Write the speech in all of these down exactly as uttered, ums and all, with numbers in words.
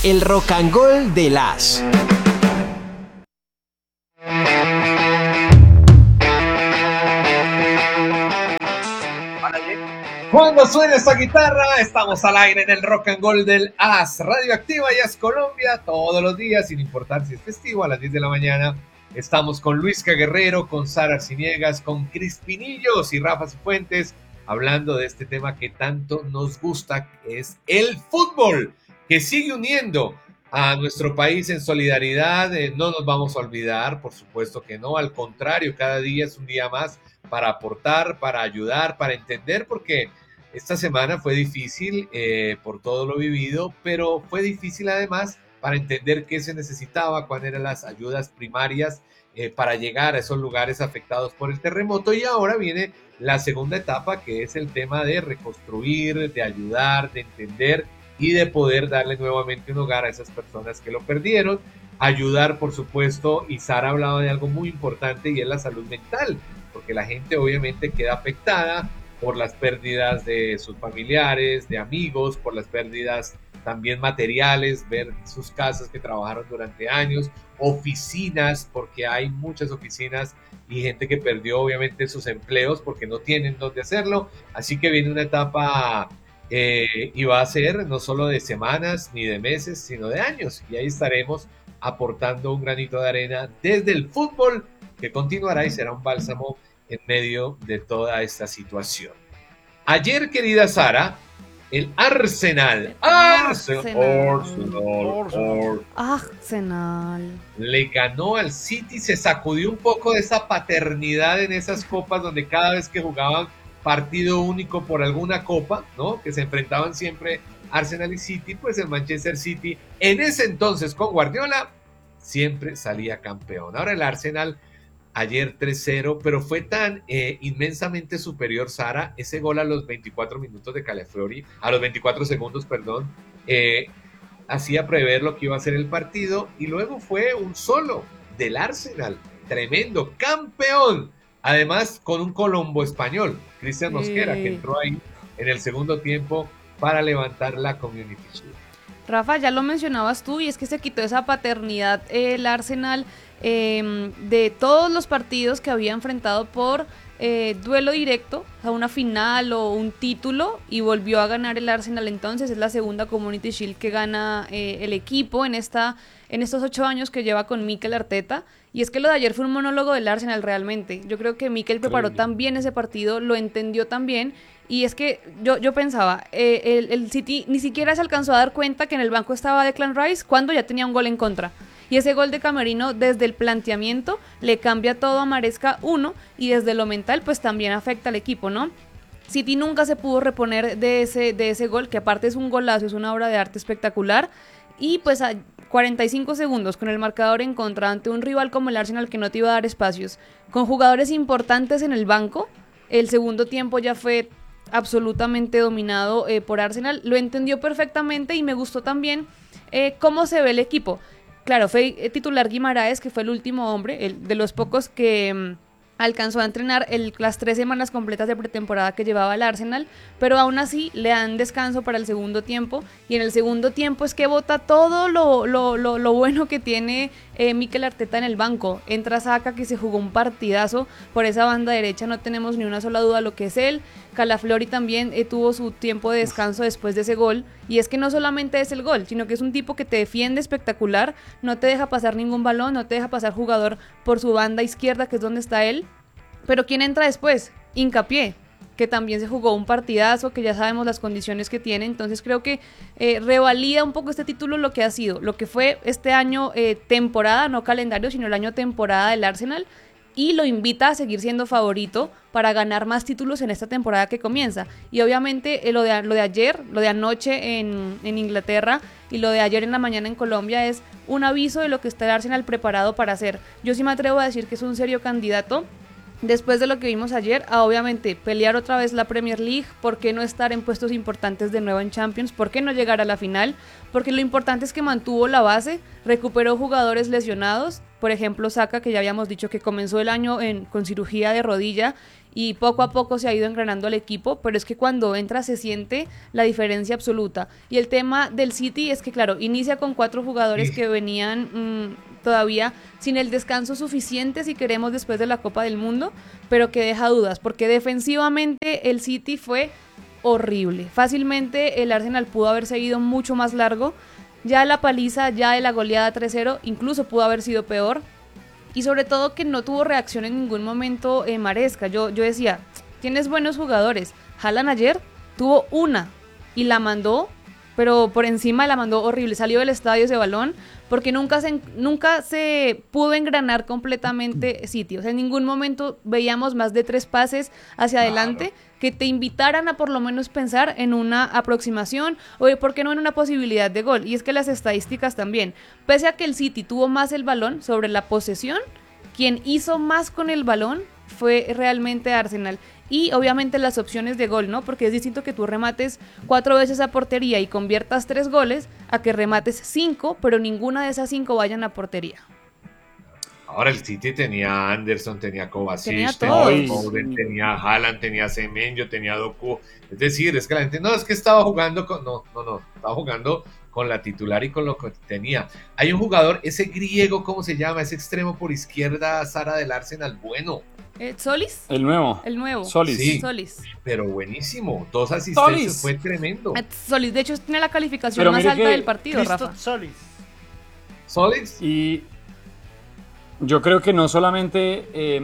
El Rock and Gold de las. Cuando suena esta guitarra, estamos al aire en el Rock and Gold del As, Radioactiva y As Colombia, todos los días, sin importar si es festivo, a las diez de la mañana. Estamos con Luisca Guerrero, con Sara Arciniegas, con Crispinillos y Rafa Cifuentes, hablando de este tema que tanto nos gusta, que es el fútbol, que sigue uniendo a nuestro país en solidaridad. Eh, no nos vamos a olvidar, por supuesto que no, al contrario, cada día es un día más para aportar, para ayudar, para entender, porque esta semana fue difícil eh, por todo lo vivido, pero fue difícil además para entender qué se necesitaba, cuáles eran las ayudas primarias eh, para llegar a esos lugares afectados por el terremoto. Y ahora viene la segunda etapa, que es el tema de reconstruir, de ayudar, de entender y de poder darle nuevamente un hogar a esas personas que lo perdieron. Ayudar, por supuesto, y Sara hablaba de algo muy importante, y es la salud mental, porque la gente obviamente queda afectada por las pérdidas de sus familiares, de amigos, por las pérdidas también materiales, ver sus casas que trabajaron durante años, oficinas, porque hay muchas oficinas y gente que perdió obviamente sus empleos porque no tienen dónde hacerlo. Así que viene una etapa eh, y va a ser no solo de semanas ni de meses, sino de años, y ahí estaremos aportando un granito de arena desde el fútbol, que continuará y será un bálsamo en medio de toda esta situación. Ayer, querida Sara, el Arsenal, Arsenal, Arsenal, Arsenal, Arsenal le ganó al City, se sacudió un poco de esa paternidad en esas copas donde cada vez que jugaban partido único por alguna copa, ¿no? Que se enfrentaban siempre Arsenal y City, pues el Manchester City, en ese entonces con Guardiola, siempre salía campeón. Ahora el Arsenal ayer tres cero, pero fue tan eh, inmensamente superior, Sara, ese gol a los veinticuatro minutos de Calafiori, a los veinticuatro segundos, perdón, eh, hacía prever lo que iba a ser el partido, y luego fue un solo del Arsenal, tremendo, campeón, además con un colombo español, Cristian Mosquera, que entró ahí en el segundo tiempo para levantar la Community Shield. Rafa, ya lo mencionabas tú, y es que se quitó esa paternidad eh, el Arsenal eh, de todos los partidos que había enfrentado por eh, duelo directo, a una final o un título, y volvió a ganar el Arsenal. Entonces es la segunda Community Shield que gana eh, el equipo en, esta, en estos ocho años que lleva con Mikel Arteta. Y es que lo de ayer fue un monólogo del Arsenal realmente. Yo creo que Mikel preparó tan bien ese partido, lo entendió tan bien. Y es que yo, yo pensaba, eh, el, el City ni siquiera se alcanzó a dar cuenta que en el banco estaba Declan Rice cuando ya tenía un gol en contra. Y ese gol de Camerino, desde el planteamiento, le cambia todo a Maresca, uno, y desde lo mental, pues también afecta al equipo, ¿no? City nunca se pudo reponer de ese, de ese gol, que aparte es un golazo, es una obra de arte espectacular. Y pues a cuarenta y cinco segundos con el marcador en contra ante un rival como el Arsenal, que no te iba a dar espacios, con jugadores importantes en el banco, el segundo tiempo ya fue absolutamente dominado eh, por Arsenal. Lo entendió perfectamente, y me gustó también eh, cómo se ve el equipo. Claro, fue eh, titular Guimaraes, que fue el último hombre, el de los pocos que mmm, alcanzó a entrenar el, las tres semanas completas de pretemporada que llevaba el Arsenal, pero aún así le dan descanso para el segundo tiempo, y en el segundo tiempo es que bota todo lo, lo, lo, lo bueno que tiene eh, Mikel Arteta en el banco. Entra Saka, que se jugó un partidazo por esa banda derecha, no tenemos ni una sola duda lo que es él. Calafiori también eh, tuvo su tiempo de descanso después de ese gol, y es que no solamente es el gol, sino que es un tipo que te defiende espectacular, no te deja pasar ningún balón, no te deja pasar jugador por su banda izquierda, que es donde está él. Pero ¿quién entra después? Hincapié, que también se jugó un partidazo, que ya sabemos las condiciones que tiene. Entonces creo que eh, revalida un poco este título lo que ha sido, lo que fue este año eh, temporada, no calendario, sino el año temporada del Arsenal, y lo invita a seguir siendo favorito para ganar más títulos en esta temporada que comienza. Y obviamente eh, lo, de, lo de ayer, lo de anoche en, en Inglaterra y lo de ayer en la mañana en Colombia es un aviso de lo que está el Arsenal preparado para hacer. Yo sí me atrevo a decir que es un serio candidato después de lo que vimos ayer, a obviamente pelear otra vez la Premier League, ¿por qué no estar en puestos importantes de nuevo en Champions? ¿Por qué no llegar a la final? Porque lo importante es que mantuvo la base, recuperó jugadores lesionados, por ejemplo Saka, que ya habíamos dicho que comenzó el año en, con cirugía de rodilla y poco a poco se ha ido engranando al equipo, pero es que cuando entra se siente la diferencia absoluta. Y el tema del City es que, claro, inicia con cuatro jugadores sí. que venían mmm, todavía sin el descanso suficiente, si queremos, después de la Copa del Mundo, pero que deja dudas, porque defensivamente el City fue horrible. Fácilmente el Arsenal pudo haber seguido mucho más largo, ya la paliza, ya de la goleada tres cero, incluso pudo haber sido peor. Y sobre todo que no tuvo reacción en ningún momento eh, Maresca. Yo, yo decía, tienes buenos jugadores. Haaland ayer tuvo una y la mandó, pero por encima la mandó horrible. Salió del estadio ese balón porque nunca se, nunca se pudo engranar completamente City. O sea, en ningún momento veíamos más de tres pases hacia claro. adelante que te invitaran a por lo menos pensar en una aproximación o de por qué no en una posibilidad de gol. Y es que las estadísticas también, pese a que el City tuvo más el balón sobre la posesión, quien hizo más con el balón fue realmente Arsenal. Y obviamente las opciones de gol, ¿no? Porque es distinto que tú remates cuatro veces a portería y conviertas tres goles a que remates cinco, pero ninguna de esas cinco vayan a portería. Ahora el City tenía a Anderson, tenía a Kovacic, tenía, tenía a Foden, tenía a Haaland, tenía a Semenyo, tenía a Doku. Es decir, es que la gente, no, es que estaba jugando con... No, no, no, estaba jugando con la titular y con lo que tenía. Hay un jugador, ese griego, ¿cómo se llama? Ese extremo por izquierda, Sara del Arsenal, bueno. ¿Eh, ¿Solis? El nuevo. El nuevo. Solis. Sí, Solis. Pero buenísimo. Dos asistencias, Solis. Fue tremendo. Eh, Solis, de hecho, tiene la calificación pero más alta que del partido, Christoph Rafa. Solis. Solis. Y yo creo que no solamente, eh,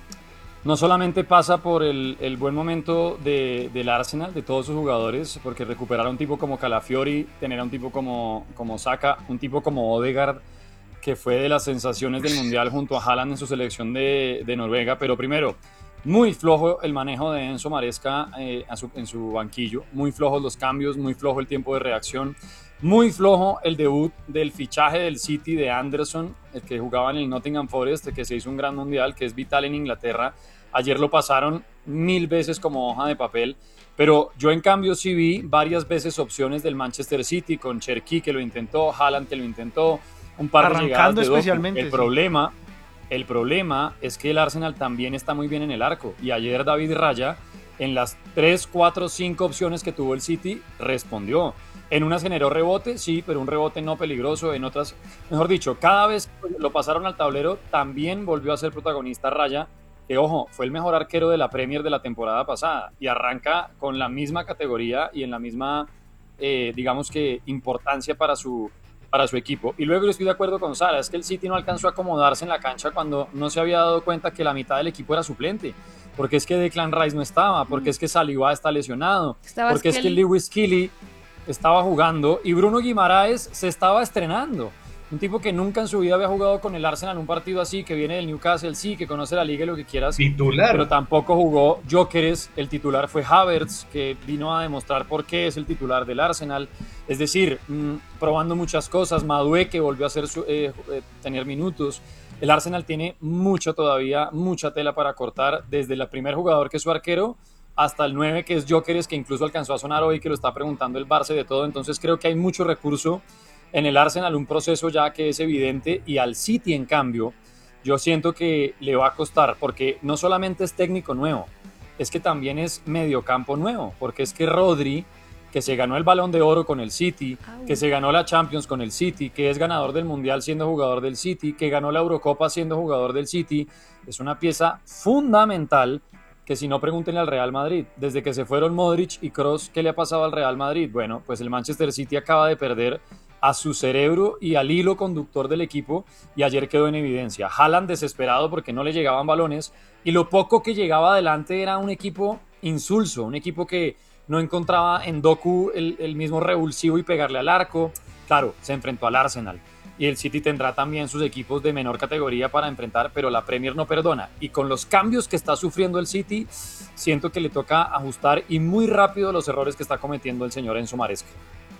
no solamente pasa por el, el buen momento de, del Arsenal, de todos sus jugadores, porque recuperar a un tipo como Calafiori, tener a un tipo como, como Saka, un tipo como Odegaard, que fue de las sensaciones del Mundial junto a Haaland en su selección de, de Noruega, pero primero, muy flojo el manejo de Enzo Maresca eh, a su, en su banquillo, muy flojos los cambios, muy flojo el tiempo de reacción, muy flojo el debut del fichaje del City de Anderson, el que jugaba en el Nottingham Forest, el que se hizo un gran mundial, que es vital en Inglaterra. Ayer lo pasaron mil veces como hoja de papel, pero yo en cambio sí vi varias veces opciones del Manchester City con Cherki que lo intentó, Haaland que lo intentó, un par de llegadas de especialmente, el sí. problema, el problema es que el Arsenal también está muy bien en el arco y ayer David Raya en las tres, cuatro, cinco opciones que tuvo el City respondió. En unas generó rebote, sí, pero un rebote no peligroso, en otras, mejor dicho, cada vez que lo pasaron al tablero también volvió a ser protagonista Raya, que ojo, fue el mejor arquero de la Premier de la temporada pasada y arranca con la misma categoría y en la misma, eh, digamos que importancia para su para su equipo. Y luego yo estoy de acuerdo con Sara, es que el City no alcanzó a acomodarse en la cancha cuando no se había dado cuenta que la mitad del equipo era suplente, porque es que Declan Rice no estaba, porque es que Saliba está lesionado, Estabas porque Kelly. es que Lewis Kelly estaba jugando y Bruno Guimaraes se estaba estrenando, un tipo que nunca en su vida había jugado con el Arsenal un partido así, que viene del Newcastle, sí, que conoce la liga y lo que quieras, Titular. pero tampoco jugó Gyökeres, el titular fue Havertz, que vino a demostrar por qué es el titular del Arsenal, es decir, mmm, probando muchas cosas, Madueke que volvió a hacer su, eh, eh, tener minutos. El Arsenal tiene mucho todavía, mucha tela para cortar, desde el primer jugador que es su arquero, hasta el nueve que es Gyökeres, que incluso alcanzó a sonar hoy, que lo está preguntando el Barça de todo, entonces creo que hay mucho recurso en el Arsenal, un proceso ya que es evidente, y al City en cambio, yo siento que le va a costar, porque no solamente es técnico nuevo, es que también es mediocampo nuevo, porque es que Rodri, que se ganó el Balón de Oro con el City, que se ganó la Champions con el City, que es ganador del Mundial siendo jugador del City, que ganó la Eurocopa siendo jugador del City, es una pieza fundamental que si no pregúntenle al Real Madrid, desde que se fueron Modric y Kroos, ¿qué le ha pasado al Real Madrid? Bueno, pues el Manchester City acaba de perder a su cerebro y al hilo conductor del equipo y ayer quedó en evidencia. Haaland desesperado porque no le llegaban balones y lo poco que llegaba adelante era un equipo insulso, un equipo que no encontraba en Doku el, el mismo revulsivo y pegarle al arco. Claro, se enfrentó al Arsenal y el City tendrá también sus equipos de menor categoría para enfrentar, pero la Premier no perdona y con los cambios que está sufriendo el City siento que le toca ajustar y muy rápido los errores que está cometiendo el señor Enzo Maresca.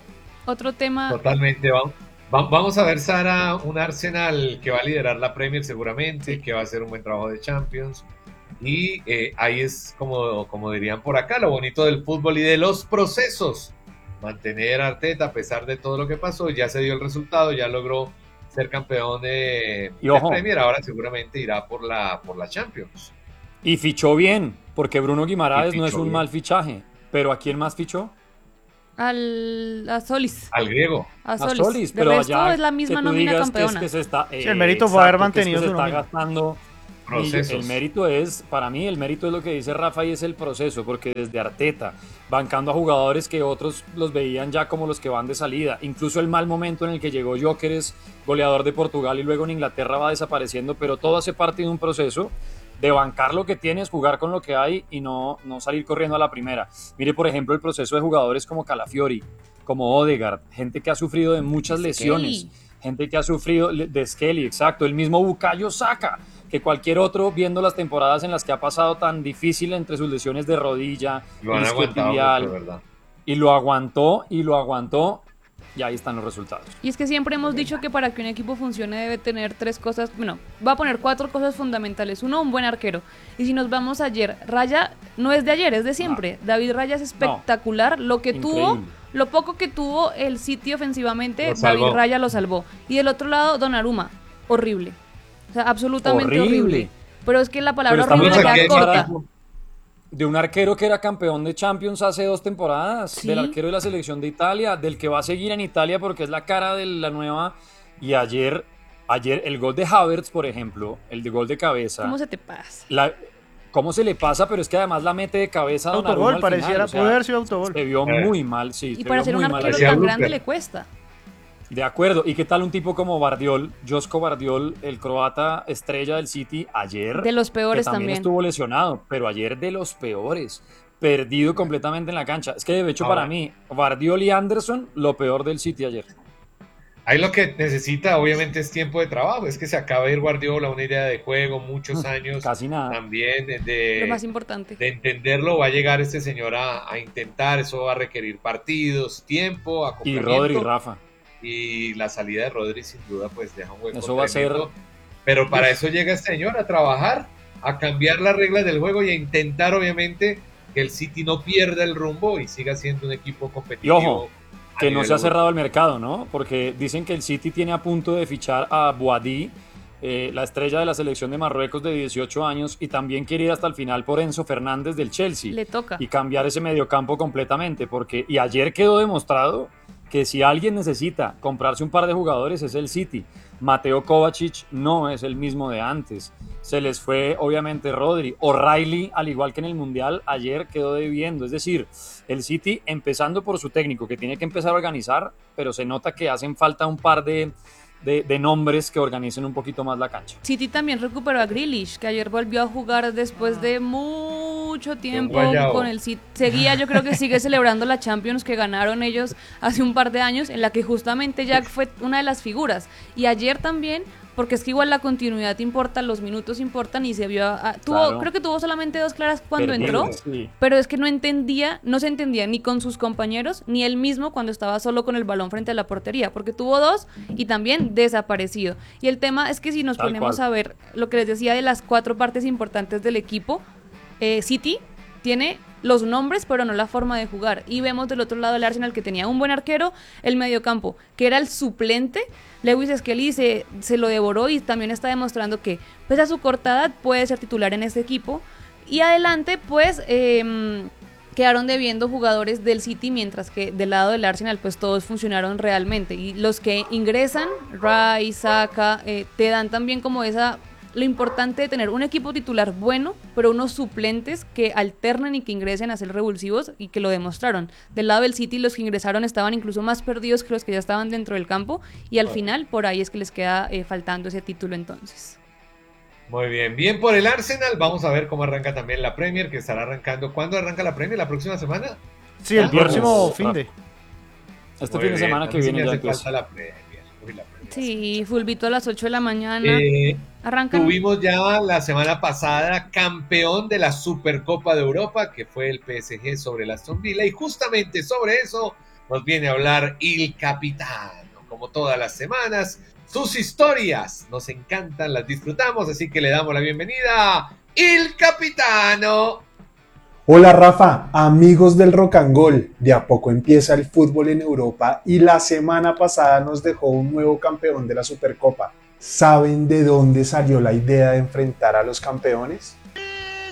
Otro tema. Totalmente, vamos. Vamos a ver, Sara, un Arsenal que va a liderar la Premier seguramente, que va a hacer un buen trabajo de Champions, Y eh, ahí es como, como dirían por acá, lo bonito del fútbol y de los procesos. Mantener a Arteta a pesar de todo lo que pasó, ya se dio el resultado, ya logró ser campeón de, Y ojo, de Premier, ahora seguramente irá por la, por la Champions. y fichó bien, porque Bruno Guimaraes Y no es fichó un bien. mal fichaje. Pero ¿a quién más fichó? Al, a Solis. Al griego. A A Solis. Solis, de pero resto allá es la que misma tú nómina digas que es campeona. que se está, Sí, el mérito fue haber mantenido que es su que se está nómina. gastando. Procesos. Y el mérito es, para mí, el mérito es lo que dice Rafa y es el proceso, porque desde Arteta, bancando a jugadores que otros los veían ya como los que van de salida, incluso el mal momento en el que llegó Gyökeres, goleador de Portugal, y luego en Inglaterra va desapareciendo, pero todo hace parte de un proceso de bancar lo que tienes, jugar con lo que hay y no, no salir corriendo a la primera. Mire, por ejemplo, el proceso de jugadores como Calafiori, como Odegaard, gente que ha sufrido de muchas lesiones, Skelly. gente que ha sufrido de Skelly, exacto, el mismo Bukayo Saka, que cualquier otro, viendo las temporadas en las que ha pasado tan difícil entre sus lesiones de rodilla, Lo han aguantado isquiotibial, mucho, ¿verdad? y lo aguantó, y lo aguantó, y ahí están los resultados. Y es que siempre hemos dicho que para que un equipo funcione debe tener tres cosas, bueno, va a poner cuatro cosas fundamentales. Uno, un buen arquero. Y si nos vamos ayer, Raya no es de ayer, es de siempre. David Raya es espectacular. Lo que tuvo, Increíble. lo poco que tuvo el City ofensivamente, Lo salvó. David Raya lo salvó. Y del otro lado, Donnarumma, horrible. O sea, absolutamente horrible. Horrible. Pero es que la palabra Pero horrible le estamos queda aquí corta. para- De un arquero que era campeón de Champions hace dos temporadas, Sí. del arquero de la selección de Italia, del que va a seguir en Italia porque es la cara de la nueva. Y ayer, ayer el gol de Havertz, por ejemplo, el de gol de cabeza, ¿Cómo se te pasa? la- ¿cómo se le pasa? Pero es que además la mete de cabeza a Donnarumma Autogol, al pareciera, final, o sea, puede haber sido autogol. se vio Eh. muy mal, sí. Y se para vio ser un muy mal arquero Hacía tan blooper. grande le cuesta. De acuerdo. ¿Y qué tal un tipo como Bardiol, Josko Bardiol, el croata estrella del City, ayer? De los peores que también, también. estuvo lesionado, pero ayer de los peores. Perdido completamente en la cancha. Es que de hecho, Ahora. para mí, Bardiol y Anderson, lo peor del City ayer. Ahí lo que necesita, obviamente, es tiempo de trabajo. Es que se acaba de ir Guardiola, una idea de juego, muchos años. Casi nada. También de, Lo más importante. de entenderlo, va a llegar este señor a, a intentar. Eso va a requerir partidos, tiempo, Y acompañamiento. Rodri, Rafa. Y la salida de Rodri, sin duda, pues deja un hueco Eso va a ser- tremendo. Pero para eso llega este señor a trabajar, a cambiar las reglas del juego y a intentar, obviamente, que el City no pierda el rumbo y siga siendo un equipo competitivo. Y ojo, a que no nivel se ha europeo. cerrado el mercado, ¿no? Porque dicen que el City tiene a punto de fichar a Boadí, eh, la estrella de la selección de Marruecos de dieciocho años, y también quiere ir hasta el final por Enzo Fernández del Chelsea. Le toca. Y cambiar ese mediocampo completamente, porque y ayer quedó demostrado que si alguien necesita comprarse un par de jugadores es el City. Mateo Kovacic no es el mismo de antes. Se les fue obviamente Rodri. O'Reilly, al igual que en el Mundial, ayer quedó debiendo. Es decir, el City, empezando por su técnico, que tiene que empezar a organizar, pero se nota que hacen falta un par de, de, de nombres que organicen un poquito más la cancha. City también recuperó a Grealish, que ayer volvió a jugar después de mucho tiempo guayabo. con el City. Seguía, yo creo que sigue celebrando la Champions que ganaron ellos hace un par de años, en la que justamente Jack fue una de las figuras. Y ayer también, porque es que igual la continuidad importa, los minutos importan y se vio... a- a- tuvo, Claro. creo que tuvo solamente dos claras cuando Perdido, entró. sí. Pero es que no entendía, no se entendía ni con sus compañeros, ni él mismo cuando estaba solo con el balón frente a la portería, porque tuvo dos y también desaparecido. Y el tema es que si nos Tal ponemos cual. a ver lo que les decía de las cuatro partes importantes del equipo, eh, City tiene los nombres, pero no la forma de jugar. Y vemos del otro lado el Arsenal, que tenía un buen arquero, el mediocampo, que era el suplente. Lewis Skelly se, se lo devoró y también está demostrando que, pese a su corta edad, puede ser titular en este equipo. Y adelante, pues, eh, quedaron debiendo jugadores del City, mientras que del lado del Arsenal, pues todos funcionaron realmente. Y los que ingresan, Rice, Saka, eh, te dan también como esa... Lo importante de tener un equipo titular bueno, pero unos suplentes que alternen y que ingresen a ser revulsivos, y que lo demostraron. Del lado del City, los que ingresaron estaban incluso más perdidos que los que ya estaban dentro del campo, y al final por ahí es que les queda eh, faltando ese título entonces. Muy bien, bien por el Arsenal. Vamos a ver cómo arranca también la Premier, que estará arrancando. ¿Cuándo arranca la Premier? ¿La próxima semana? Sí, el Ah, próximo viernes. fin de. Este Muy fin de bien, semana a que mí sí viene me ya hace empieza. falta la Premier. Uy, la Premier. Sí, fulbito a las ocho de la mañana. Eh, Arrancan. Tuvimos ya la semana pasada campeón de la Supercopa de Europa, que fue el P S G sobre el Aston Villa, y justamente sobre eso nos viene a hablar el capitán, como todas las semanas. Sus historias nos encantan, las disfrutamos, así que le damos la bienvenida a el capitano. Hola Rafa, amigos del Rock and Gold. De a poco empieza el fútbol en Europa y la semana pasada nos dejó un nuevo campeón de la Supercopa. ¿Saben de dónde salió la idea de enfrentar a los campeones? ¡El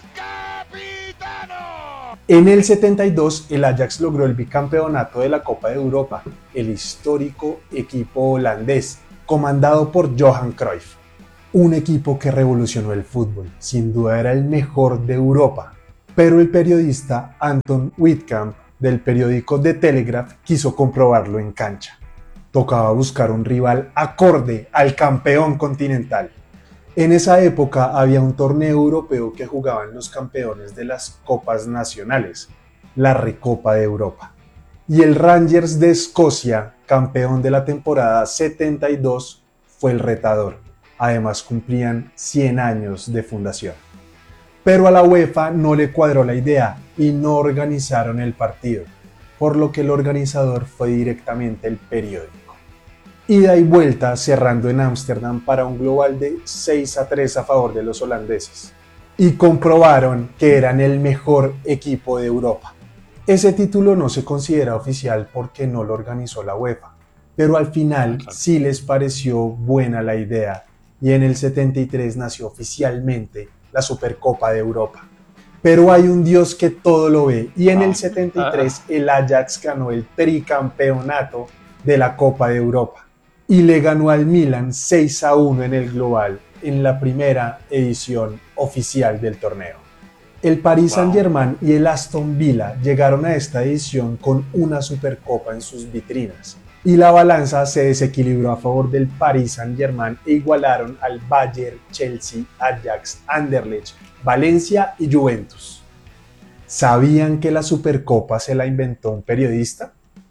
capitano! En el setenta y dos, el Ajax logró el bicampeonato de la Copa de Europa, el histórico equipo holandés, comandado por Johan Cruyff. Un equipo que revolucionó el fútbol, sin duda era el mejor de Europa. Pero el periodista Anton Wittkamp del periódico The Telegraph quiso comprobarlo en cancha. Tocaba buscar un rival acorde al campeón continental. En esa época había un torneo europeo que jugaban los campeones de las copas nacionales, la Recopa de Europa. Y el Rangers de Escocia, campeón de la temporada setenta y dos, fue el retador. Además cumplían cien años de fundación. Pero a la UEFA no le cuadró la idea y no organizaron el partido, por lo que el organizador fue directamente el periódico. Ida y vuelta cerrando en Ámsterdam para un global de seis a tres a favor de los holandeses. Y comprobaron que eran el mejor equipo de Europa. Ese título no se considera oficial porque no lo organizó la UEFA, pero al final sí les pareció buena la idea y en el setenta y tres nació oficialmente la Supercopa de Europa. Pero hay un Dios que todo lo ve y en el setenta y tres el Ajax ganó el tricampeonato de la Copa de Europa y le ganó al Milan seis a uno en el global en la primera edición oficial del torneo. El Paris Saint-Germain y el Aston Villa llegaron a esta edición con una Supercopa en sus vitrinas y la balanza se desequilibró a favor del Paris Saint-Germain e igualaron al Bayern, Chelsea, Ajax, Anderlecht, Valencia y Juventus. ¿Sabían que la Supercopa se la inventó un periodista?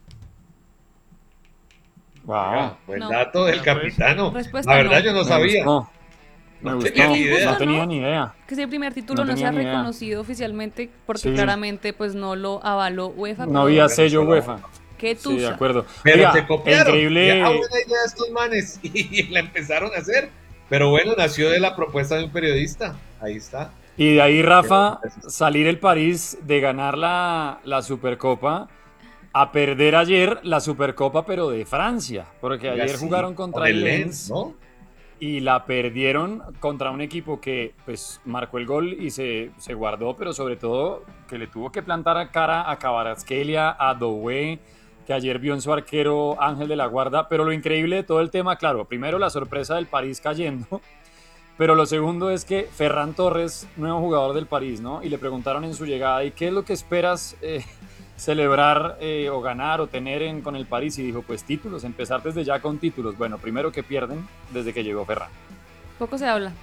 Wow, buen No. dato del Ya, pues. capitano. Respuesta La verdad no. yo no Me sabía. gustó, me No gustó, tenía ni idea. no tenía ni idea. Que si el primer título No no, se ha tenía ni idea. reconocido oficialmente porque Sí. claramente pues no lo avaló UEFA. No pero había organizó sello la UEFA. qué Sí, de tusa. acuerdo. Pero Oiga, se copiaron. increíble. Ah, buena idea de estos manes. Y la empezaron a hacer. Pero bueno, nació de la propuesta de un periodista. Ahí está. Y de ahí, Rafa, Gracias. salir el París de ganar la, la Supercopa a perder ayer la Supercopa, pero de Francia. Porque Oiga, ayer sí, jugaron contra con el el Lens, Lens, ¿no? y la perdieron contra un equipo que pues marcó el gol y se, se guardó, pero sobre todo que le tuvo que plantar a cara a Kvaratskhelia, a Doué, que ayer vio en su arquero Ángel de la Guarda. Pero lo increíble de todo el tema, claro, primero la sorpresa del París cayendo, pero lo segundo es que Ferran Torres, nuevo jugador del París, ¿no? Y le preguntaron en su llegada, ¿y qué es lo que esperas eh, celebrar eh, o ganar o tener en, con el París? Y dijo, pues títulos, empezar desde ya con títulos. Bueno, primero que pierden desde que llegó Ferran. Poco se habla.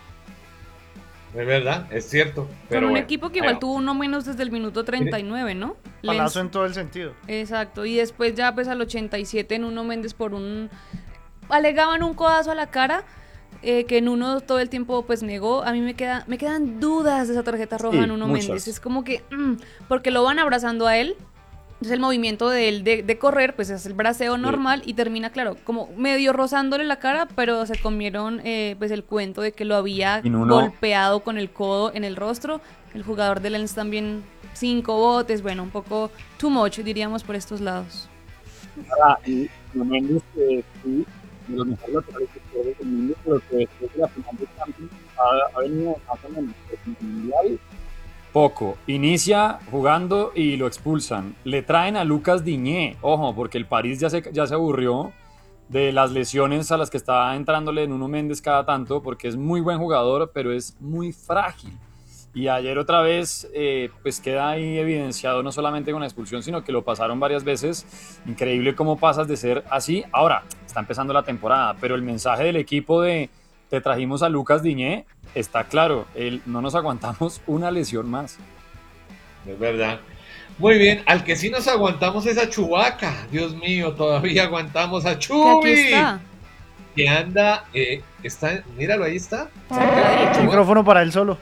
Es verdad, es cierto. Pero Con un bueno, equipo que ahí igual va. tuvo uno menos desde el minuto treinta y nueve, ¿no? Palazo Lens- en todo el sentido. Exacto, y después ya pues al ochenta y siete Nuno Méndez por un... alegaban un codazo a la cara, eh, que Nuno todo el tiempo pues negó. A mí me, queda, me quedan dudas de esa tarjeta roja Sí, a Nuno muchas. Méndez. Es como que... mm, porque lo van abrazando a él. Entonces el movimiento de él de, de correr pues es el braceo normal y termina, claro, como medio rozándole la cara, pero se comieron eh, pues el cuento de que lo había Y Nuno- golpeado con el codo en el rostro. El jugador de Lens también cinco botes, bueno, un poco too much diríamos por estos lados. Ah, y Nuno Méndez, eh, sí, de los mejores laterales izquierdos del mundo, pero que después de la final de Champions ha, ha venido más o menos pues, en el Mundial. Poco. Inicia jugando y lo expulsan. Le traen a Lucas Digne, ojo, porque el París ya se, ya se aburrió de las lesiones a las que está entrándole Nuno Méndez cada tanto, porque es muy buen jugador, pero es muy frágil. Y ayer otra vez, eh, pues queda ahí evidenciado no solamente con la expulsión, sino que lo pasaron varias veces. Increíble cómo pasas de ser así. Ahora, está empezando la temporada, pero el mensaje del equipo de te trajimos a Lucas Digne está claro. El, no nos aguantamos una lesión más. Es verdad. Muy bien, al que sí nos aguantamos es a Chewbacca. Dios mío, todavía aguantamos a Que aquí Chuy. está. Que anda, eh, está, míralo, ahí está. Sacadito. Micrófono para él solo.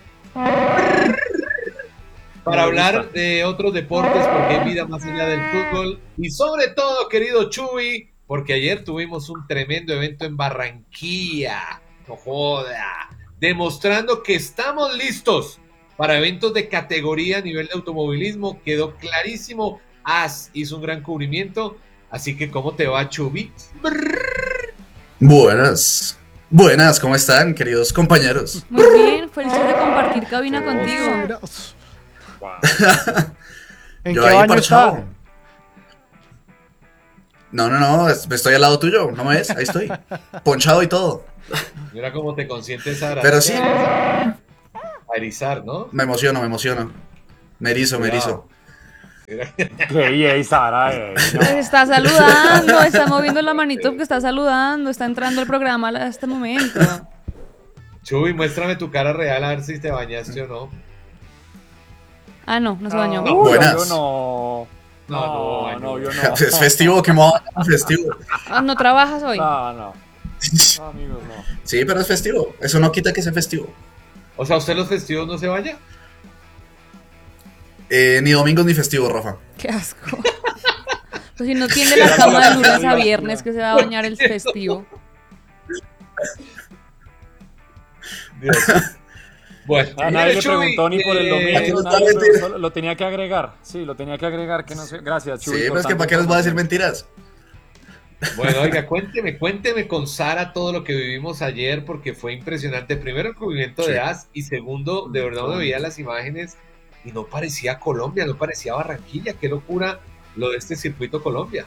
Para hablar de otros deportes, porque hay vida más allá del fútbol. Y sobre todo, querido Chuy, porque ayer tuvimos un tremendo evento en Barranquilla. No joda. Demostrando que estamos listos para eventos de categoría a nivel de automovilismo. Quedó clarísimo. As hizo un gran cubrimiento. Así que, ¿cómo te va, Chubi? Buenas. Buenas, ¿cómo están, queridos compañeros? Muy bien, feliz de compartir cabina contigo. ¿En Yo qué ahí baño parchado. está? No, no, no, es- estoy al lado tuyo, ¿no me ves? Ahí estoy, ponchado y todo. Mira cómo te consiente Sara. Pero sí. A erizar, ¿no? Me emociono, me emociono. Me erizo, me erizo. Mira. Que ey, Sara, ey, no. Pues está saludando, está moviendo la manito porque está saludando, está entrando al programa a este momento. Chubi, muéstrame tu cara real a ver si te bañaste o no. Ah, no, no se bañó. No. Uy, Buenas. yo no. No, No, no, no, yo no. Es festivo, que me voy a bañar, festivo. Ah, ¿no trabajas hoy? No, no. No, amigos, no. Sí, pero es festivo. Eso no quita que sea festivo. O sea, ¿usted los festivos no se baña? Eh, ni domingos ni festivos, Rafa. Qué asco. Pues si no tiende la cama de lunes a viernes que se va a bañar el festivo. Dios. Bueno, A nadie le Chubi, preguntó ni por el eh, domingo. Aquí no nadie, está solo- mentira. solo- lo tenía que agregar. Sí, lo tenía que agregar. Que no sé. Gracias, Sí, Chuy. pero es que ¿para qué les voy a decir mentiras? Bueno, oiga, cuénteme, cuénteme con Sara todo lo que vivimos ayer, porque fue impresionante. Primero, el cubrimiento Sí. de As, y segundo, de verdad me veía las imágenes y no parecía Colombia, no parecía Barranquilla. Qué locura lo de este circuito Colombia.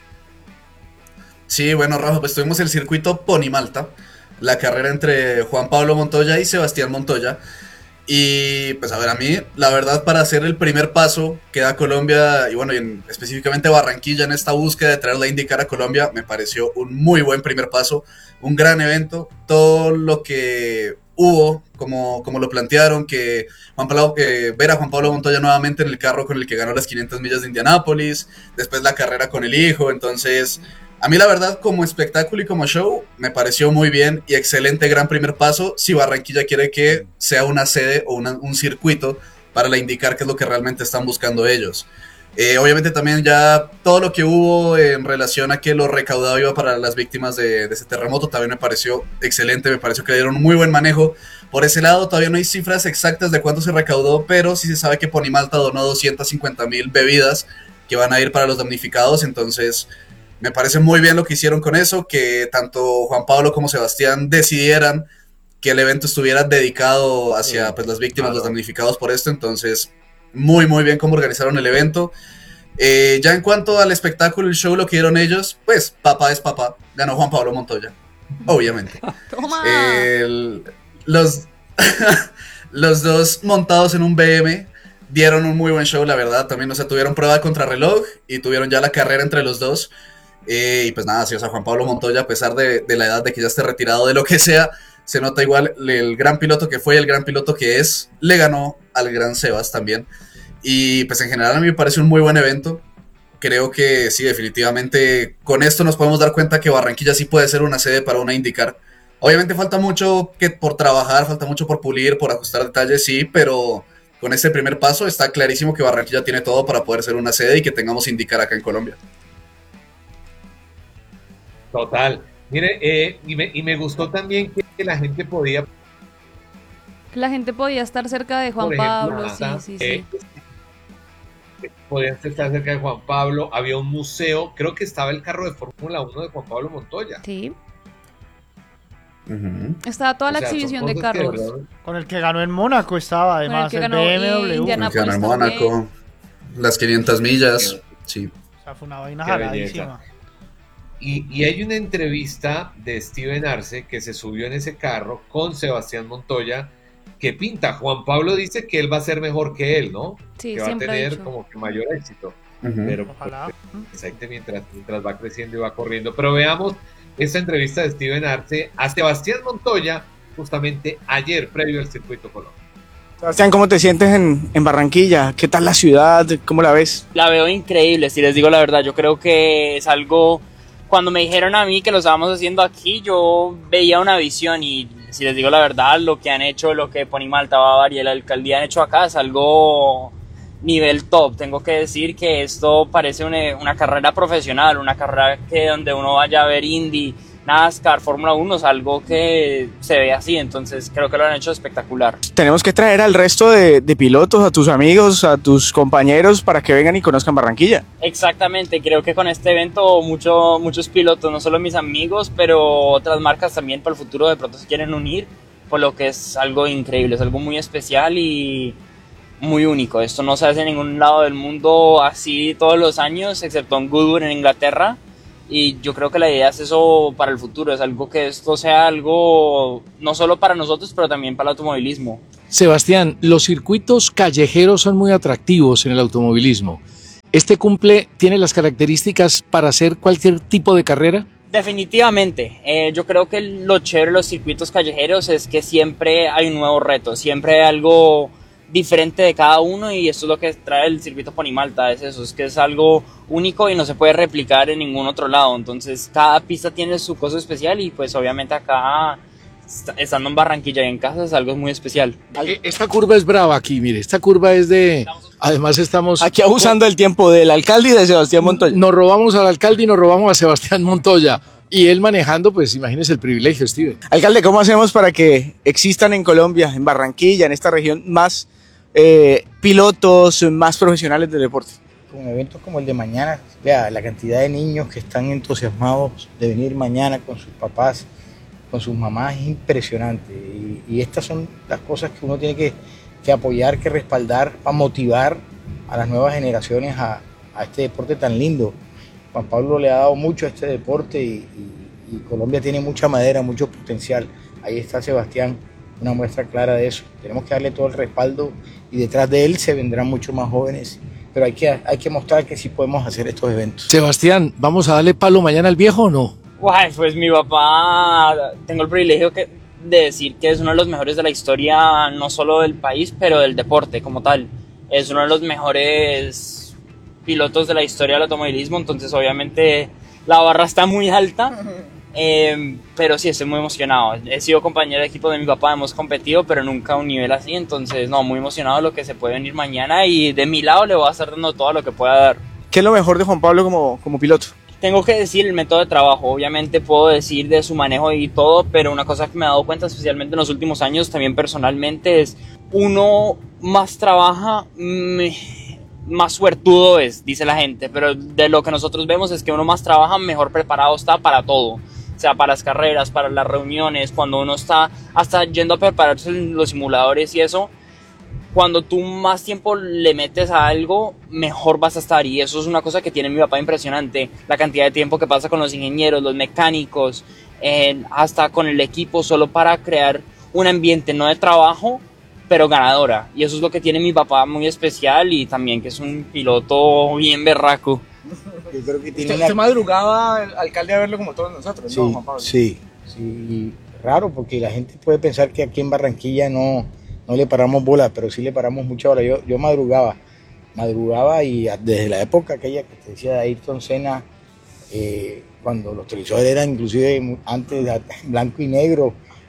Sí, bueno, Rafa, pues tuvimos el circuito Ponimalta, la carrera entre Juan Pablo Montoya y Sebastián Montoya. Y pues a ver, a mí, la verdad, para hacer el primer paso que da Colombia, y bueno, y en- específicamente Barranquilla en esta búsqueda de traerla a indicar a Colombia, me pareció un muy buen primer paso, un gran evento, todo lo que hubo, como, como lo plantearon, que Juan Pablo, que ver a Juan Pablo Montoya nuevamente en el carro con el que ganó las quinientas millas de Indianápolis, después la carrera con el hijo, entonces... A mí la verdad como espectáculo y como show me pareció muy bien y excelente gran primer paso si Barranquilla quiere que sea una sede o una- un circuito para la indicar qué es lo que realmente están buscando ellos. Eh, obviamente también ya todo lo que hubo en relación a que lo recaudado iba para las víctimas de, de ese terremoto también me pareció excelente, me pareció que le dieron un muy buen manejo. Por ese lado todavía no hay cifras exactas de cuánto se recaudó, pero sí se sabe que Ponimalta donó doscientas cincuenta mil bebidas que van a ir para los damnificados, entonces... Me parece muy bien lo que hicieron con eso, que tanto Juan Pablo como Sebastián decidieran que el evento estuviera dedicado hacia Sí, pues, las víctimas, claro. los damnificados por esto, entonces muy muy bien cómo organizaron el evento. Eh, ya en cuanto al espectáculo, el show, lo que dieron ellos, pues papá es papá, ganó Juan Pablo Montoya, obviamente. Toma. El- los, los dos montados en un B M dieron un muy buen show, la verdad, también, o sea, tuvieron prueba de contrarreloj y tuvieron ya la carrera entre los dos. Eh, y pues nada, sí, o sea, Juan Pablo Montoya, a pesar de, de la edad de que ya esté retirado de lo que sea, se nota igual el gran piloto que fue y el gran piloto que es, le ganó al gran Sebas también. Y pues en general a mí me parece un muy buen evento. Creo que sí, definitivamente con esto nos podemos dar cuenta que Barranquilla sí puede ser una sede para una IndyCar. Obviamente falta mucho que por trabajar, falta mucho por pulir, por ajustar detalles, sí, pero con este primer paso está clarísimo que Barranquilla tiene todo para poder ser una sede y que tengamos IndyCar acá en Colombia. Total. Mire, eh, y, me, y me gustó también que la gente podía, La gente podía estar cerca de Juan por ejemplo, Pablo, ajá, sí, sí, eh, sí. podían estar cerca de Juan Pablo. Había un museo, creo que estaba el carro de Fórmula uno de Juan Pablo Montoya. Sí. Uh-huh. Estaba toda O la sea, son exhibición de cosas que carros. verdad- Con el que ganó en Mónaco estaba, además, que el, ganó B M W. en Indiana- El que ganó en Indianápolis Mónaco, las quinientas millas, sí. O sea, fue una vaina Qué jaladísima. Y, y hay una entrevista de Steven Arce que se subió en ese carro con Sebastián Montoya que pinta. Juan Pablo dice que él va a ser mejor que él, ¿no? Sí, Que va a siempre ha tener dicho. como que mayor éxito. Uh-huh. Pero Ojalá. pues, exacto, mientras, mientras va creciendo y va corriendo. Pero veamos esta entrevista de Steven Arce a Sebastián Montoya justamente ayer previo al circuito Colombia. Sebastián, ¿cómo te sientes en, en Barranquilla? ¿Qué tal la ciudad? ¿Cómo la ves? La veo increíble, si les digo la verdad. Yo creo que es algo, cuando me dijeron a mí que lo estábamos haciendo aquí, yo veía una visión y si les digo la verdad, lo que han hecho, lo que Ponimalta, Bavar y la alcaldía han hecho acá es algo nivel top. Tengo que decir que esto parece una, una carrera profesional, una carrera que donde uno vaya a ver Indy, NASCAR, Fórmula uno es algo que se ve así, entonces creo que lo han hecho espectacular. Tenemos que traer al resto de, de pilotos, a tus amigos, a tus compañeros para que vengan y conozcan Barranquilla. Exactamente, creo que con este evento mucho, muchos pilotos, no solo mis amigos, pero otras marcas también para el futuro de pronto se quieren unir, por lo que es algo increíble, es algo muy especial y muy único. Esto no se hace en ningún lado del mundo así todos los años, excepto en Goodwood en Inglaterra. Y yo creo que la idea es eso para el futuro, es algo que esto sea algo no solo para nosotros, pero también para el automovilismo. Sebastián, los circuitos callejeros son muy atractivos en el automovilismo. ¿Este cumple tiene las características para hacer cualquier tipo de carrera? Definitivamente, eh, yo creo que lo chévere de los circuitos callejeros es que siempre hay un nuevo reto, siempre hay algo diferente de cada uno y esto es lo que trae el circuito Ponimalta, es eso, es que es algo único y no se puede replicar en ningún otro lado, entonces cada pista tiene su cosa especial y pues obviamente acá estando en Barranquilla y en casa es algo muy especial. Esta curva es brava aquí, mire, esta curva es de... Además estamos... Aquí abusando del tiempo del alcalde y de Sebastián Montoya. Nos robamos al alcalde y nos robamos a Sebastián Montoya. Y él manejando, pues imagínese el privilegio, Steven. Alcalde, ¿cómo hacemos para que existan en Colombia, en Barranquilla, en esta región, más eh, pilotos, más profesionales del deporte? Con eventos como el de mañana, vea, la cantidad de niños que están entusiasmados de venir mañana con sus papás, con sus mamás, es impresionante. Y, y estas son las cosas que uno tiene que, que apoyar, que respaldar, para motivar a las nuevas generaciones a, a este deporte tan lindo. Juan Pablo le ha dado mucho a este deporte y, y, y Colombia tiene mucha madera, mucho potencial. Ahí está Sebastián, una muestra clara de eso. Tenemos que darle todo el respaldo y detrás de él se vendrán muchos más jóvenes, pero hay que, hay que mostrar que sí podemos hacer estos eventos. Sebastián, ¿vamos a darle palo mañana al viejo o no? Guay, pues mi papá, tengo el privilegio que, de decir que es uno de los mejores de la historia, no solo del país, pero del deporte como tal. Es uno de los mejores pilotos de la historia del automovilismo, entonces obviamente la barra está muy alta, eh, pero sí, estoy muy emocionado. He sido compañero de equipo de mi papá, hemos competido, pero nunca a un nivel así, entonces no, muy emocionado de lo que se puede venir mañana y de mi lado le voy a estar dando todo lo que pueda dar. ¿Qué es lo mejor de Juan Pablo como, como piloto? Tengo que decir el método de trabajo, obviamente puedo decir de su manejo y todo, pero una cosa que me he dado cuenta especialmente en los últimos años, también personalmente, es uno más trabaja, me... más suertudo es, dice la gente, pero de lo que nosotros vemos es que uno más trabaja, mejor preparado está para todo, o sea, para las carreras, para las reuniones, cuando uno está hasta yendo a prepararse en los simuladores y eso, cuando tú más tiempo le metes a algo, mejor vas a estar, y eso es una cosa que tiene mi papá impresionante, la cantidad de tiempo que pasa con los ingenieros, los mecánicos, eh, hasta con el equipo, solo para crear un ambiente no de trabajo, pero ganadora, y eso es lo que tiene mi papá muy especial y también que es un piloto bien berraco. Yo creo que tiene Usted, una... madrugaba al alcalde a verlo como todos nosotros, sí, ¿no, Juan Pablo? Sí, sí, raro porque la gente puede pensar que aquí en Barranquilla no, no le paramos bola, pero sí le paramos mucha hora. Yo, yo madrugaba, madrugaba y desde la época aquella que te decía de Ayrton Senna, eh, cuando los televisores eran inclusive antes de blanco y negro,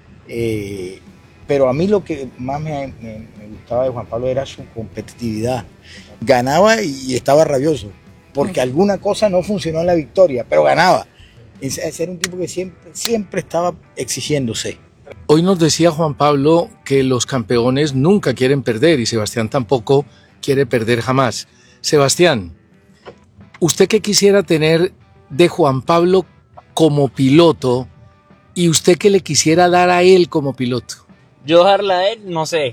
eh, pero a mí lo que más me, me, me gustaba de Juan Pablo era su competitividad. Ganaba y estaba rabioso, porque alguna cosa no funcionó en la victoria, pero ganaba. Ese era un tipo que siempre, siempre estaba exigiéndose. Hoy nos decía Juan Pablo que los campeones nunca quieren perder y Sebastián tampoco quiere perder jamás. Sebastián, ¿usted qué quisiera tener de Juan Pablo como piloto y usted qué le quisiera dar a él como piloto? Yo darle a él, no sé,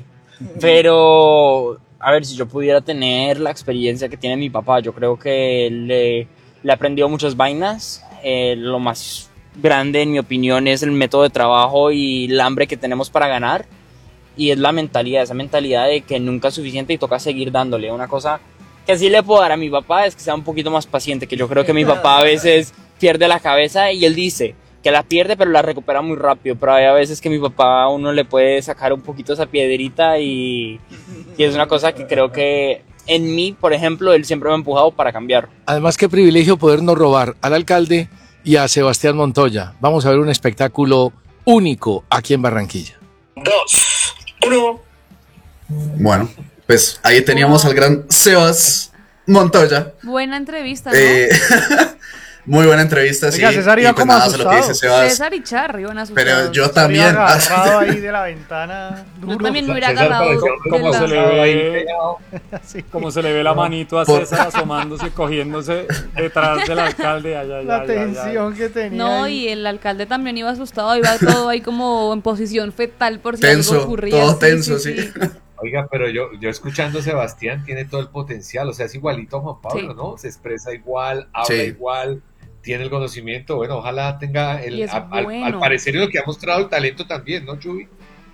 pero a ver, si yo pudiera tener la experiencia que tiene mi papá, yo creo que le, le aprendió muchas vainas, eh, lo más grande en mi opinión es el método de trabajo y el hambre que tenemos para ganar, y es la mentalidad, esa mentalidad de que nunca es suficiente y toca seguir dándole. Una cosa que sí le puedo dar a mi papá es que sea un poquito más paciente, que yo creo que mi papá a veces pierde la cabeza y él dice que la pierde pero la recupera muy rápido, pero hay a veces que mi papá a uno le puede sacar un poquito esa piedrita y, y es una cosa que creo que en mí, por ejemplo, él siempre me ha empujado para cambiar. Además, qué privilegio podernos robar al alcalde y a Sebastián Montoya. Vamos a ver un espectáculo único aquí en Barranquilla. Dos, uno. Bueno, pues ahí teníamos al gran Sebas Montoya. Buena entrevista, ¿no? Eh, Muy buena entrevista, Oiga, sí. César iba y pues como nada, eso es lo que dice asustado. Sebas. César y Char iban asustados. Pero yo Iba también. agarrado ahí de la ventana. Yo Duro. también me hubiera César agarrado. parecía de Como la- se le ve, Sí. como se le ve la manito a Por- César asomándose, cogiéndose detrás del alcalde. Ay, ay, La ay, ay, ay. tensión que tenía. No, ahí. y el alcalde también iba asustado, iba todo ahí como en posición fetal por si algo Tenso, ocurría. todo Sí, tenso, sí, sí. sí. Oiga, pero yo, yo escuchando a Sebastián tiene todo el potencial, o sea, es igualito a Juan Pablo, Sí. ¿no? Se expresa igual, habla Sí. igual, tiene el conocimiento, bueno, ojalá tenga el, Y es a- al, bueno. al parecer lo que ha mostrado el talento también, ¿no, Chuy?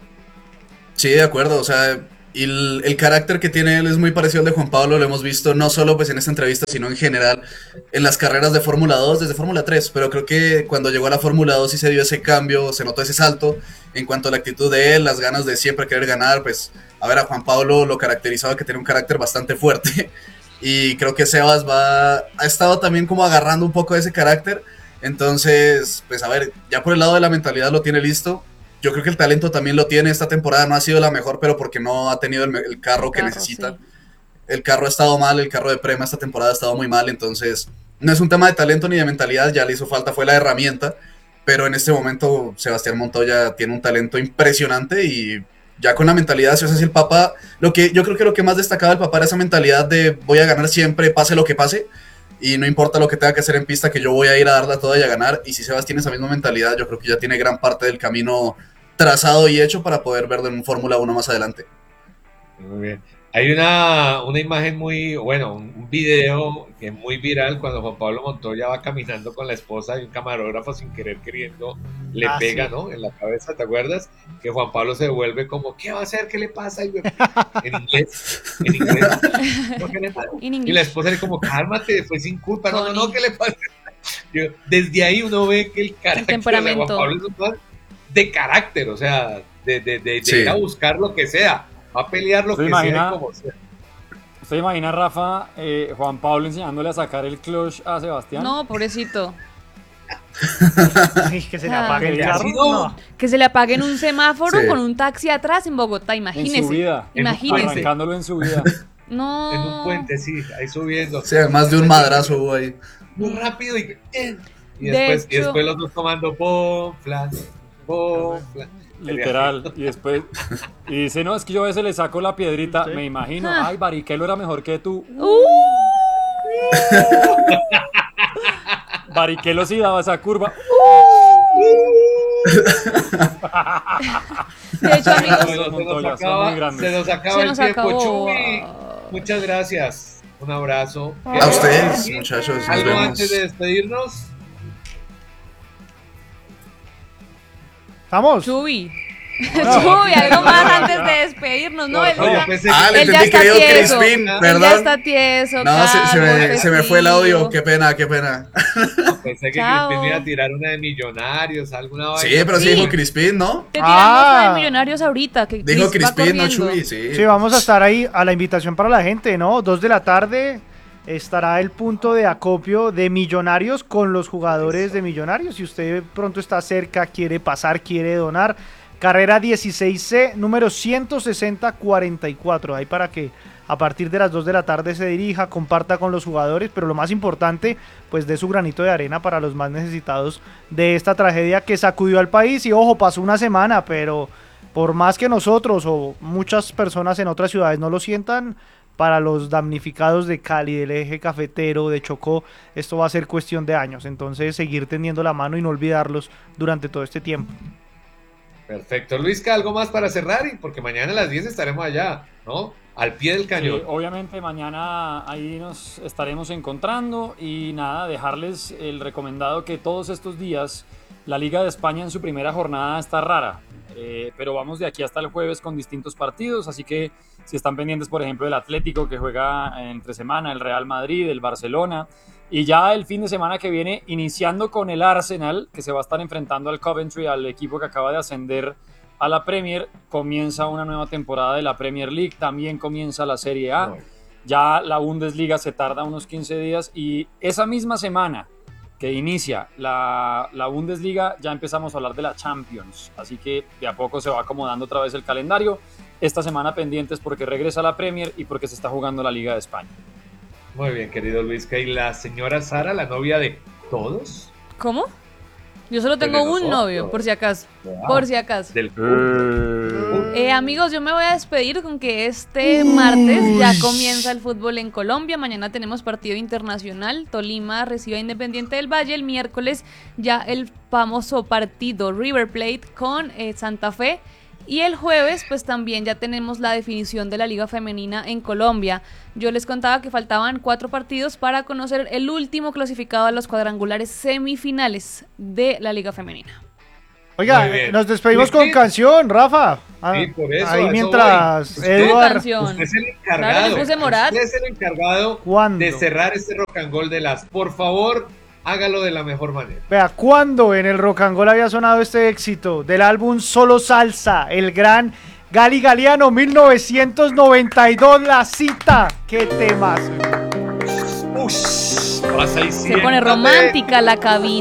Sí, de acuerdo, o sea, y el, el carácter que tiene él es muy parecido al de Juan Pablo, lo hemos visto no solo pues en esta entrevista, sino en general en las carreras de Fórmula dos, desde Fórmula tres, pero creo que cuando llegó a la Fórmula dos sí se dio ese cambio, se notó ese salto en cuanto a la actitud de él, las ganas de siempre querer ganar, pues a ver, a Juan Pablo lo caracterizaba que tiene un carácter bastante fuerte y creo que Sebas va, ha estado también como agarrando un poco de ese carácter, entonces, pues a ver, ya por el lado de la mentalidad lo tiene listo. Yo creo que el talento también lo tiene. Esta temporada no ha sido la mejor, pero porque no ha tenido el, el carro que Carro, necesita. sí. El carro ha estado mal, el carro de Prema esta temporada ha estado muy mal, entonces no es un tema de talento ni de mentalidad, ya le hizo falta, fue la herramienta, pero en este momento Sebastián Montoya tiene un talento impresionante y ya con la mentalidad, si es así el papá, lo que yo creo que lo que más destacaba el papá era esa mentalidad de voy a ganar siempre, pase lo que pase, y no importa lo que tenga que hacer en pista, que yo voy a ir a darla toda y a ganar, y si Sebas tiene esa misma mentalidad, yo creo que ya tiene gran parte del camino trazado y hecho para poder verlo en Fórmula uno más adelante. Muy bien. Hay una, una imagen muy, bueno, un, un video que es muy viral cuando Juan Pablo Montoya va caminando con la esposa y un camarógrafo sin querer queriendo le Ah, pega, sí. ¿no? En la cabeza, ¿te acuerdas? Que Juan Pablo se vuelve como, ¿qué va a hacer? ¿Qué le pasa? Y, en inglés, en inglés. ¿No? ¿Qué le pasa? In Y English. la esposa le como, cálmate, fue sin culpa. No, no, no, Tony. ¿qué le pasa? Yo- desde ahí uno ve que el carácter de temperamento. Juan Pablo es un man de carácter, o sea, de, de, de, de Sí. ir a buscar lo que sea, va a pelear lo ¿Se que imagina? sea y como sea. ¿Usted imagina, Rafa, eh, Juan Pablo enseñándole a sacar el clutch a Sebastián? No, pobrecito. Ay, que se le Ah. apague el Que carro. así no. No. Que se le apague en un semáforo Sí. con un taxi atrás en Bogotá, En imagínese. su vida. Imagínese. Arrancándolo en su vida. No. En un puente, sí, ahí subiendo. O sea, más de un madrazo hubo ahí. Muy rápido y, eh, y, De después, y hecho- después los dos tomando bonflas, bonflas. Literal. Y después. Y dice, no, es que yo a veces le saco la piedrita. Sí. Me imagino. Ah. Ay, Barrichello era mejor que tú. Uh, Barrichello sí daba esa curva. de hecho, amigos, Se nos, se nos Montoya, son acaba, muy grandes. se nos acaba se el nos tiempo, acabó. Chuy. Muchas gracias. Un abrazo. A ustedes, Sí. muchachos, nos ¿Algo vemos. antes de despedirnos? ¿Estamos? Chuy. Chuy, algo más antes de despedirnos, ¿no? Él, No, yo ya- pensé Ah, que- le él ya entendí está que dijo tieso. Crispin, Él ya perdón. está tieso. No, se, se me, calmo, se me fue el audio, festivo. qué pena, qué pena. pensé que Chao. Crispin iba a tirar una de millonarios, alguna Sí, vaina. pero sí Sí. dijo Crispin, ¿no? Te tiramos Ah. la de Millonarios ahorita. Que Dijo Chris va Crispin, no corriendo. Chuy, sí. Sí, vamos a estar ahí a la invitación para la gente, ¿no? Dos de la tarde estará el punto de acopio de Millonarios con los jugadores de Millonarios. Si usted pronto está cerca, quiere pasar, quiere donar. Carrera dieciséis C, número ciento sesenta cuarenta y cuatro. Ahí para que a partir de las dos de la tarde se dirija, comparta con los jugadores, pero lo más importante, pues dé su granito de arena para los más necesitados de esta tragedia que sacudió al país. Y ojo, pasó una semana, pero por más que nosotros o muchas personas en otras ciudades no lo sientan, para los damnificados de Cali, del eje cafetero, de Chocó, esto va a ser cuestión de años. Entonces seguir tendiendo la mano y no olvidarlos durante todo este tiempo. Perfecto. Luisca, ¿algo más para cerrar? Y porque mañana a las diez estaremos allá, ¿no? Al pie del cañón. Sí, obviamente mañana ahí nos estaremos encontrando y nada, dejarles el recomendado que todos estos días la Liga de España en su primera jornada está rara, eh, pero vamos de aquí hasta el jueves con distintos partidos, así que si están pendientes, por ejemplo, el Atlético que juega entre semana, el Real Madrid, el Barcelona, y ya el fin de semana que viene, iniciando con el Arsenal, que se va a estar enfrentando al Coventry, al equipo que acaba de ascender a la Premier, comienza una nueva temporada de la Premier League, también comienza la Serie A, ya la Bundesliga se tarda unos quince días y esa misma semana que inicia la, la Bundesliga ya empezamos a hablar de la Champions, así que de a poco se va acomodando otra vez el calendario, esta semana pendientes porque regresa la Premier y porque se está jugando la Liga de España. Muy bien, querido Luisca. Y la señora Sara, la novia de ¿Todos? ¿Cómo? Yo solo tengo de un nosotros. novio, por si acaso. Wow. Por si acaso. Del fútbol. Eh, amigos, yo me voy a despedir con que este martes ya comienza el fútbol en Colombia. Mañana tenemos partido internacional. Tolima recibe a Independiente del Valle. El miércoles ya el famoso partido River Plate con eh, Santa Fe. Y el jueves, pues también ya tenemos la definición de la Liga Femenina en Colombia. Yo les contaba que faltaban cuatro partidos para conocer el último clasificado a los cuadrangulares semifinales de la Liga Femenina. Oiga, Muy bien. nos despedimos con ¿Sí? canción, Rafa. Ah, Sí, por eso, ahí a eso mientras voy. Usted- Eduard... canción. Usted es el Claro, encargado. le puse morat. Usted es el encargado ¿Cuándo? de cerrar este rock and roll de las. Por favor, hágalo de la mejor manera. Vea, ¿cuándo en el Rock and Roll había sonado este éxito del álbum Solo Salsa? El gran Gali Galiano, mil novecientos noventa y dos, La Cita. ¡Qué temas! Ush, pasa y Se pone siéntate. romántica la cabina.